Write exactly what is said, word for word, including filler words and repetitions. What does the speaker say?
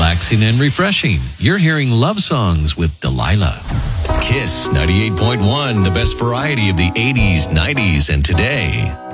relaxing and refreshing. You're hearing Love Songs with Delilah. Kiss ninety-eight point one, the best variety of the eighties, nineties, and today.